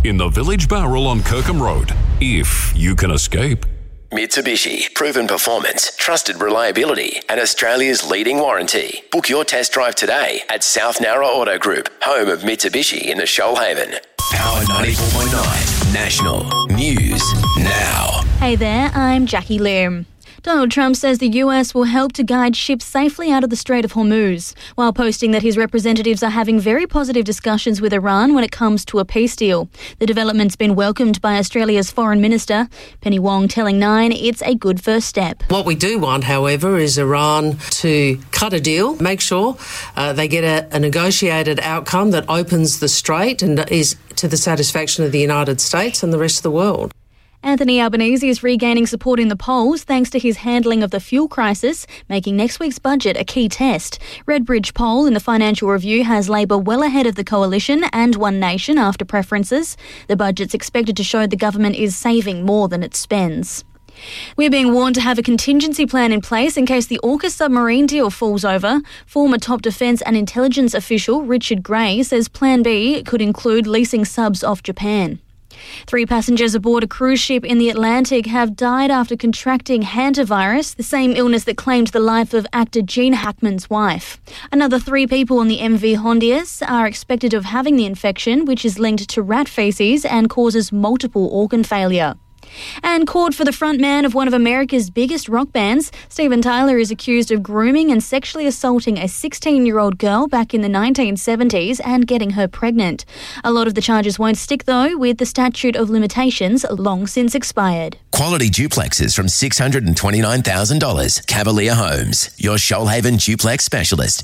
in the Village Barrel on Kirkham Road, if you can escape. Mitsubishi, proven performance, trusted reliability, and Australia's leading warranty. Book your test drive today at South Nowra Auto Group, home of Mitsubishi in the Shoalhaven. Power 94.9 National News Now. Hey there, I'm Jackie Lim. Donald Trump says the US will help to guide ships safely out of the Strait of Hormuz, while posting that his representatives are having very positive discussions with Iran when it comes to a peace deal. The development's been welcomed by Australia's Foreign Minister, Penny Wong, telling Nine it's a good first step. What we do want, however, is Iran to cut a deal, make sure they get a negotiated outcome that opens the strait and is to the satisfaction of the United States and the rest of the world. Anthony Albanese is regaining support in the polls thanks to his handling of the fuel crisis, making next week's budget a key test. Redbridge poll in the Financial Review has Labor well ahead of the Coalition and One Nation after preferences. The budget's expected to show the government is saving more than it spends. We're being warned to have a contingency plan in place in case the AUKUS submarine deal falls over. Former top defence and intelligence official Richard Gray says Plan B could include leasing subs off Japan. 3 passengers aboard a cruise ship in the Atlantic have died after contracting hantavirus, the same illness that claimed the life of actor Gene Hackman's wife. Another 3 people on the MV Hondias are expected of having the infection, which is linked to rat faeces and causes multiple organ failure. And called for the frontman of one of America's biggest rock bands, Steven Tyler is accused of grooming and sexually assaulting a 16-year-old girl back in the 1970s and getting her pregnant. A lot of the charges won't stick, though, with the statute of limitations long since expired. Quality duplexes from $629,000. Cavalier Homes, your Shoalhaven duplex specialist.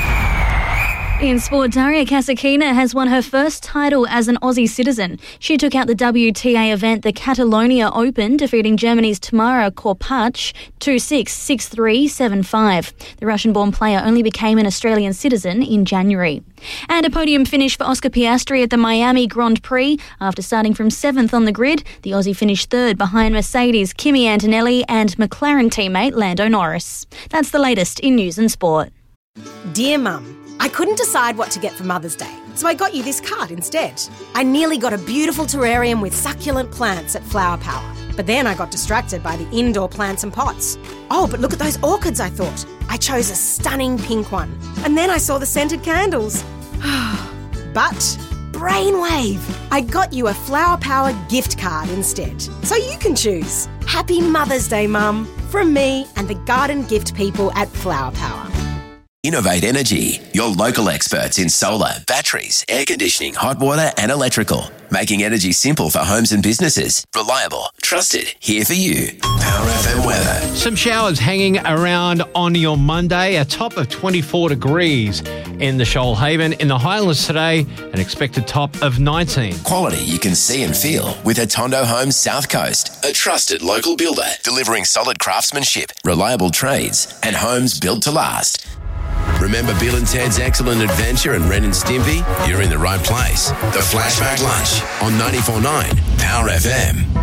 In sport, Daria Kasatkina has won her first title as an Aussie citizen. She took out the WTA event, the Catalonia Open, defeating Germany's Tamara Korpach 2-6, 6-3, 7-5. The Russian-born player only became an Australian citizen in January. And a podium finish for Oscar Piastri at the Miami Grand Prix. After starting from 7th on the grid, the Aussie finished 3rd behind Mercedes' Kimi Antonelli and McLaren teammate Lando Norris. That's the latest in news and sport. Dear Mum, I couldn't decide what to get for Mother's Day, so I got you this card instead. I nearly got a beautiful terrarium with succulent plants at Flower Power, but then I got distracted by the indoor plants and pots. Oh, but look at those orchids, I thought. I chose a stunning pink one, and then I saw the scented candles. But brainwave! I got you a Flower Power gift card instead, so you can choose. Happy Mother's Day, Mum, from me and the garden gift people at Flower Power. Innovate Energy, your local experts in solar, batteries, air conditioning, hot water and electrical. Making energy simple for homes and businesses. Reliable, trusted, here for you. Power FM weather. Some showers hanging around on your Monday, a top of 24 degrees in the Shoalhaven. In the Highlands today, an expected top of 19. Quality you can see and feel with Atondo Homes South Coast. A trusted local builder delivering solid craftsmanship, reliable trades and homes built to last. Remember Bill and Ted's Excellent Adventure and Ren and Stimpy? You're in the right place. The Flashback Lunch on 94.9 Power FM.